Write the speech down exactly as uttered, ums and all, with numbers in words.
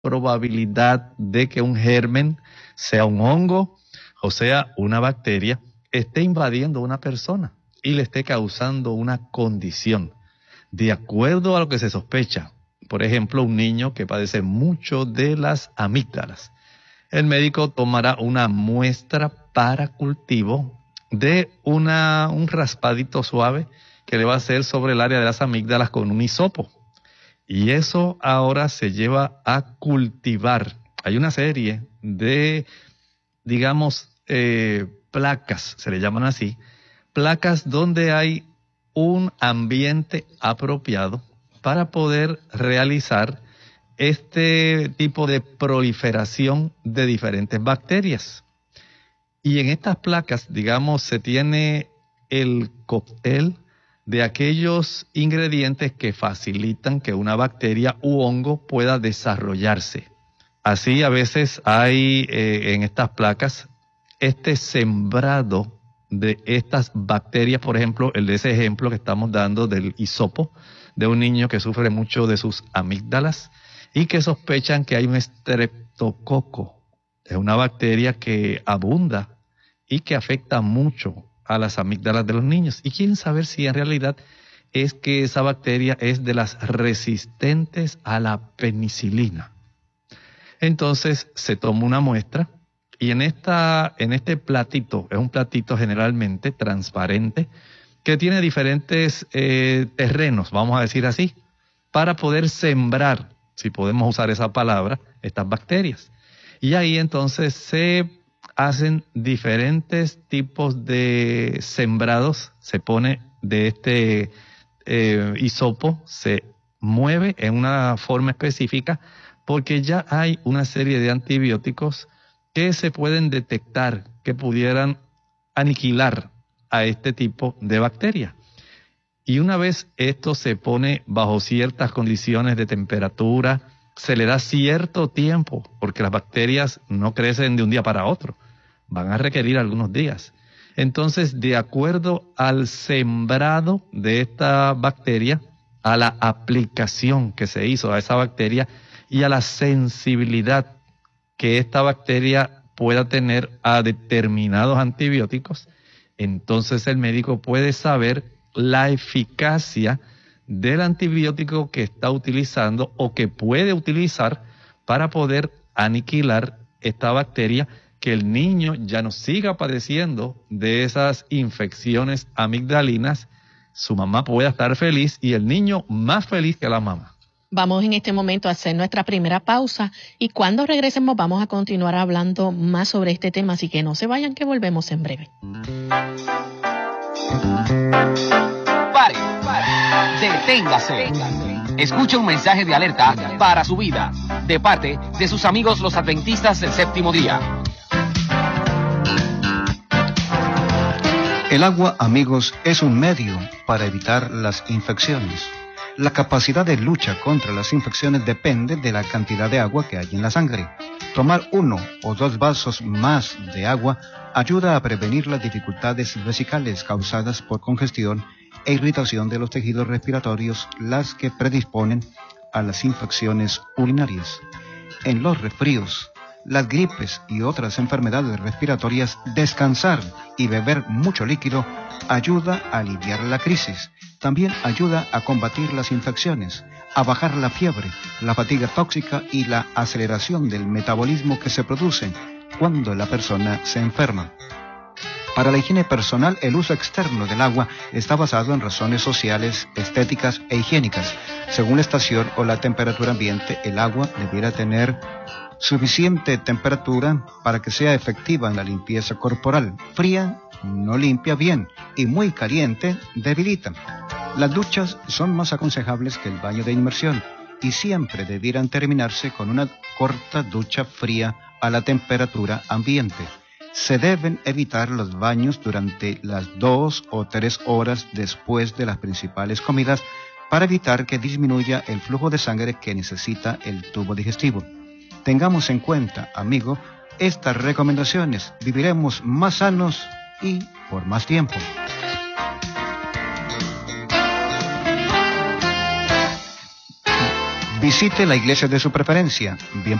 probabilidad de que un germen, sea un hongo o sea una bacteria, esté invadiendo una persona y le esté causando una condición. De acuerdo a lo que se sospecha, por ejemplo, un niño que padece mucho de las amígdalas, el médico tomará una muestra para cultivo de una, un raspadito suave que le va a hacer sobre el área de las amígdalas con un hisopo. Y eso ahora se lleva a cultivar. Hay una serie de, digamos, eh, placas, se le llaman así, placas donde hay un ambiente apropiado para poder realizar este tipo de proliferación de diferentes bacterias. Y en estas placas, digamos, se tiene el cóctel de aquellos ingredientes que facilitan que una bacteria u hongo pueda desarrollarse. Así a veces hay eh, en estas placas este sembrado de estas bacterias, por ejemplo, el de ese ejemplo que estamos dando del hisopo, de un niño que sufre mucho de sus amígdalas y que sospechan que hay un estreptococo. Es una bacteria que abunda y que afecta mucho a las amígdalas de los niños. Y quieren saber si en realidad es que esa bacteria es de las resistentes a la penicilina. Entonces se toma una muestra y en, esta, en este platito, es un platito generalmente transparente, que tiene diferentes eh, terrenos, vamos a decir así, para poder sembrar, si podemos usar esa palabra, estas bacterias. Y ahí entonces se hacen diferentes tipos de sembrados, se pone de este eh, hisopo, se mueve en una forma específica, porque ya hay una serie de antibióticos que se pueden detectar, que pudieran aniquilar a este tipo de bacteria. Y una vez esto se pone bajo ciertas condiciones de temperatura, se le da cierto tiempo, porque las bacterias no crecen de un día para otro, van a requerir algunos días. Entonces, de acuerdo al sembrado de esta bacteria, a la aplicación que se hizo a esa bacteria y a la sensibilidad que esta bacteria pueda tener a determinados antibióticos, entonces el médico puede saber la eficacia del antibiótico que está utilizando o que puede utilizar para poder aniquilar esta bacteria, que el niño ya no siga padeciendo de esas infecciones amigdalinas, su mamá pueda estar feliz y el niño más feliz que la mamá. Vamos en este momento a hacer nuestra primera pausa y cuando regresemos vamos a continuar hablando más sobre este tema, así que no se vayan que volvemos en breve. Pare, pare, deténgase. Escuche un mensaje de alerta para su vida, de parte de sus amigos los adventistas del séptimo día. El agua, amigos, es un medio para evitar las infecciones. La capacidad de lucha contra las infecciones depende de la cantidad de agua que hay en la sangre. Tomar uno o dos vasos más de agua ayuda a prevenir las dificultades vesicales causadas por congestión e irritación de los tejidos respiratorios, las que predisponen a las infecciones urinarias. En los resfríos, las gripes y otras enfermedades respiratorias, descansar y beber mucho líquido ayuda a aliviar la crisis. También ayuda a combatir las infecciones, a bajar la fiebre, la fatiga tóxica y la aceleración del metabolismo que se producen cuando la persona se enferma. Para la higiene personal, el uso externo del agua está basado en razones sociales, estéticas e higiénicas. Según la estación o la temperatura ambiente, el agua debiera tener suficiente temperatura para que sea efectiva en la limpieza corporal. Fría no limpia bien y muy caliente debilita. Las duchas son más aconsejables que el baño de inmersión y siempre debieran terminarse con una corta ducha fría a la temperatura ambiente. Se deben evitar los baños durante las dos o tres horas después de las principales comidas para evitar que disminuya el flujo de sangre que necesita el tubo digestivo. Tengamos en cuenta, amigo, estas recomendaciones. Viviremos más sanos y por más tiempo. Visite la iglesia de su preferencia, bien